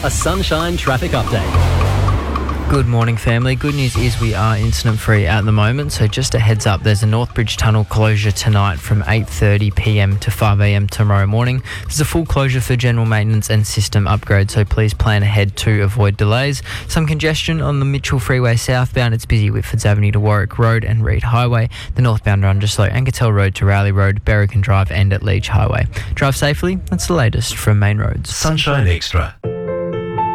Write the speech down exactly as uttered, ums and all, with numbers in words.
A Sunshine traffic update. Good morning, family. Good news is we are incident-free at the moment, so just a heads up, there's a Northbridge Tunnel closure tonight from eight thirty p m to five a m tomorrow morning. There's a full closure for general maintenance and system upgrade, so please plan ahead to avoid delays. Some congestion on the Mitchell Freeway southbound. It's busy Whitfords Avenue to Warwick Road and Reed Highway. The northbound are under slow Ankertel Road to Rowley Road, Berrigan Drive and at Leach Highway. Drive safely. That's the latest from Main Roads. Sunshine Extra.